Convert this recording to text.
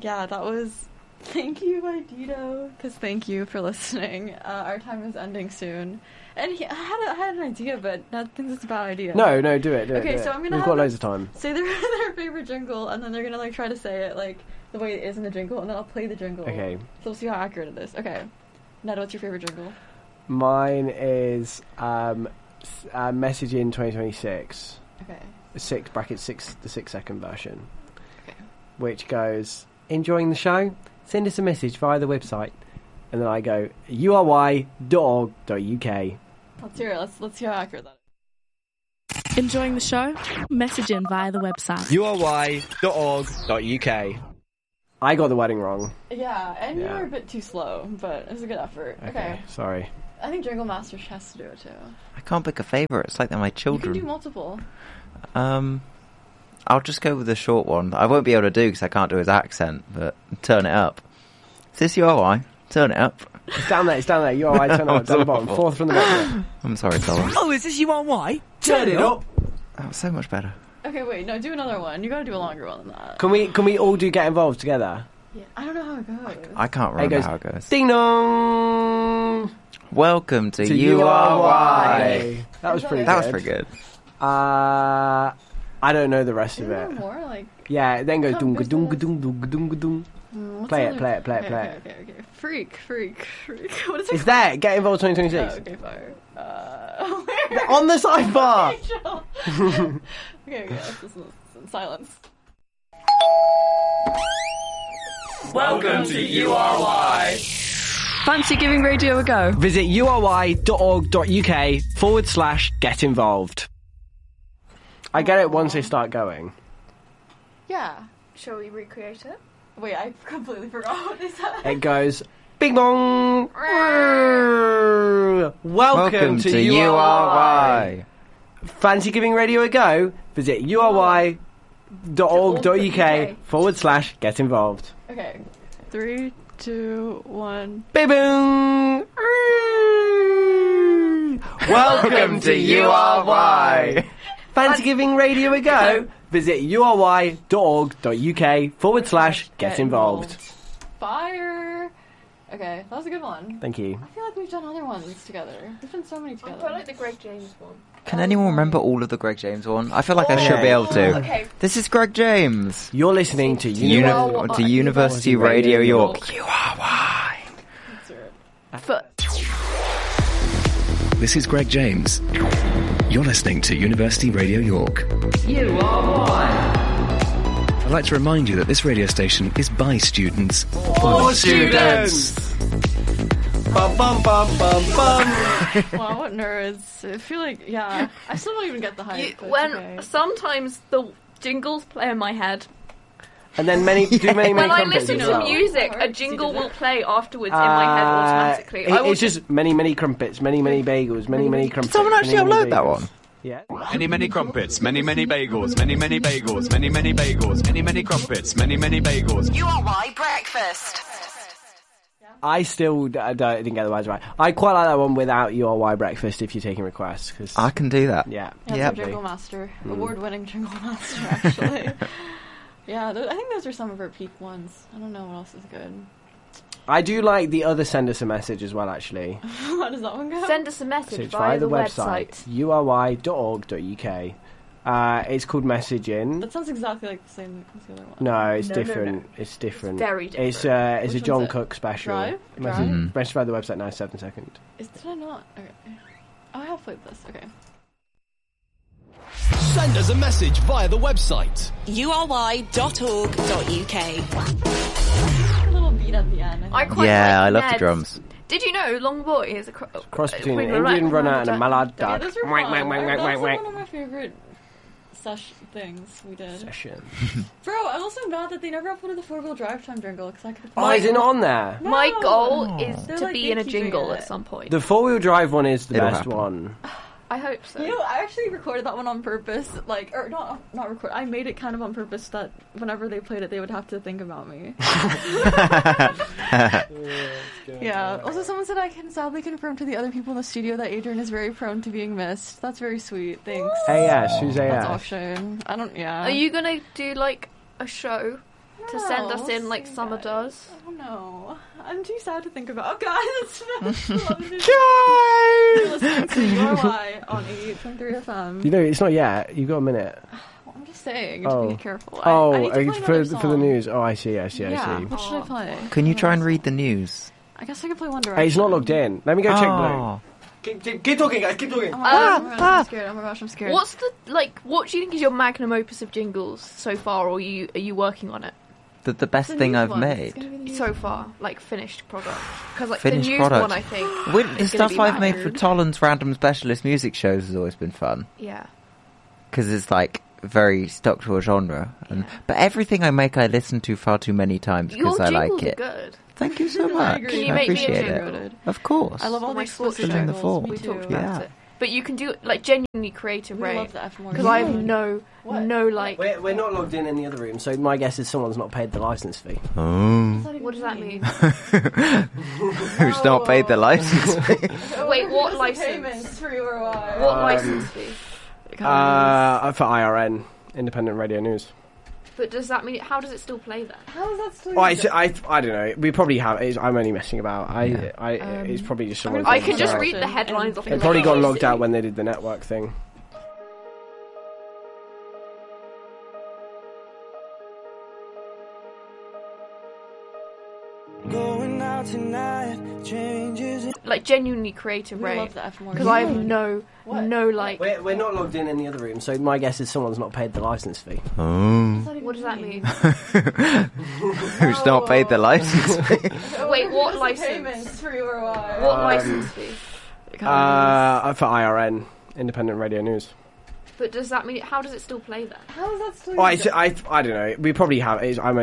Yeah, that was... Thank you, by Dito. Because thank you for listening. Our time is ending soon. And I had an idea, but I think it's a bad idea. No, do it. Okay, do so it. I'm gonna We've have got loads of time. say their favorite jingle, and then they're gonna like try to say it like the way it is in the jingle, and then I'll play the jingle. Okay. So we'll see how accurate it is. Okay. Ned, what's your favorite jingle? Mine is Message in 2026. Okay. 6 the 6-second version. Okay. Which goes, enjoying the show? Send us a message via the website. And then I go, ury.org.uk. Let's hear it. Let's see how accurate that is. Enjoying the show? Message in via the website. ury.org.uk. I got the wedding wrong. Yeah, and you Yeah. were a bit too slow, but it was a good effort. Okay. Sorry. I think Jingle Master has to do it too. I can't pick a favourite. It's like they're my You children. can do multiple. I'll just go with the short one. I won't be able to do because I can't do his accent, but turn it up. Is this URY? Turn it up. It's down there. URY, turn it up. Down the bottom. Fourth from the bottom. I'm sorry, Thomas. Oh, is this URY? Turn it up. That was so much better. Okay, wait, no, do another one. You gotta do a longer one than that. Can we all do Get Involved together? Yeah, I don't know how it goes. I can't remember how it goes. Ding dong! Welcome to URY. URY. That was pretty good. That was pretty good. I don't know the rest Is of there it. more? Like, Yeah, it then goes Come, dunga dunga dunga dunga dung. what's Play the it, other- play it, play it, okay, play okay, it. Okay. Freak. What is it? It's there. Get Involved Oh, 2026. okay, fire. On the sidebar. Okay, let's listen in silence. Welcome to URY. Fancy giving radio a go? Visit ury.org.uk/get involved. I get it once they start going. Yeah. Shall we recreate it? Wait, I completely forgot what they said. It goes bing bong. Welcome to URY. Fancy giving radio a go? Visit ury.org.uk/get involved. Okay. 3, 2, 1. Bing boom. Welcome to URY. Fancy giving radio a go? Visit ury.org.uk/get involved. Fire! Okay, that was a good one. Thank you. I feel like we've done other ones together. We've done so many I together. quite like the Greg James one. Can anyone remember all of the Greg James one? I feel like I should be able to. Okay. This is Greg James. You're listening to To University Radio York. URY. Let's hear it. This is Greg James. You're listening to University Radio York. I'd like to remind you that this radio station is by students. For students. Bum bum bum bum bum. Wow, what nerds. I feel like, yeah. I still don't even get the hype. but it's okay. Sometimes the jingles play in my head. And then many When I crumpets listen as to well. music, a jingle will play afterwards in my head automatically. It's just many crumpets, many bagels, many crumpets. Someone actually many upload that bagels. one? Yeah. Many crumpets, many bagels, many bagels, many bagels, many crumpets, many bagels. URY breakfast. I still didn't get the words right. I quite like that one without URY breakfast if you're taking requests. Cause, I can do that. yeah. Yeah, Yep. it's Jingle Master. Award-winning Jingle Master, actually. Yeah, I think those are some of her peak ones. I don't know what else is good. I do like the other send us a message as well, actually. How does that one go? Send us a message It's via the website. ury.org.uk. It's called Message In. That sounds exactly like the same as the other one. No, it's No, different. no. It's different. Very different. It's a Which John one's it? Cook special. Drive? Message via the website now, 7 seconds. Did I not? Okay. Oh, I have played this. Okay. Send us a message via the website. ury.org.uk. A little beat at the end. I quite Yeah, like I love the Ned's. drums. Did you know Long Boy is a Cross between an Queen Indian Rat- runner and a mallard Yeah, duck. those were Wank, fun. wank, wank, wank, That was wank, like wank. one of my favorite things we did. Session. Bro, I'm also mad that they never uploaded the 4-wheel drive time jingle because I could. Oh, is it not on there? No. My goal is They're to like be in a gatekeeping jingle it. at some point. The 4-wheel drive one is the It'll best happen. one. I hope so. You know, I actually recorded that one on purpose, or not record. I made it kind of on purpose that whenever they played it, they would have to think about me. Yeah. Also, someone said I can sadly confirm to the other people in the studio that Adrian is very prone to being missed. That's very sweet. Thanks. AS, who's That's AS? auction. I don't. Yeah. Are you gonna do like a show to send us in like Summer does? I don't know. I'm too sad to think about. Oh, guys, listening to URY on 88.3 FM. You know, it's not yet. You've got a minute. Well, I'm just saying, just be careful. Oh, I need to play another for the song. news. Oh, I see. Yeah, what should I play? Can you try and read the news? I guess I can play One Direction. Hey, he's not logged in. Let me go check Oh. Blue. Keep talking, guys. Keep talking. Oh my gosh, I'm scared. Oh my gosh, I'm scared. What's the what do you think is your magnum opus of jingles so far, or are you working on it The best thing I've made. so far, like finished product? Because like Finished the news product. one, I think The is stuff gonna be I've made for mad. Tolan's random specialist music shows has always been fun. Yeah. Because it's like very stuck to a genre. But everything I make I listen to far too many times Your because I jingles like it. are good. Thank you so much. agree. Can you I make me a appreciate jingle? it. Of course. I love all For my my sports sports Fill in the jingles. form. Me We too. talked Yeah. about it. But you can do like genuinely creative, We right? love the F more. Because I have no like. We're not logged in the other room, so my guess is someone's not paid the license fee. Oh. What does that mean? Who's not paid the license fee? Wait, what license? Payments for URY. What license fee? For IRN, Independent Radio News. But does that mean? How does it still play then? How is that still? Oh, I don't know. We probably have. I'm only messing about. It's probably just someone. I could just read the headlines off. They probably got logged out when they did the network thing. Going out tonight, changes. Like genuinely creative, We right? love the F more. Because I have no like. We're not logged in the other room, so my guess is someone's not paid the license fee. Oh. What does that mean? Who's not paid the license fee? Wait, what license? Payments for URY. What license fee? For IRN, Independent Radio News. But does that mean? How does it still play then? How is that still? Oh, I don't know. We probably have. I'm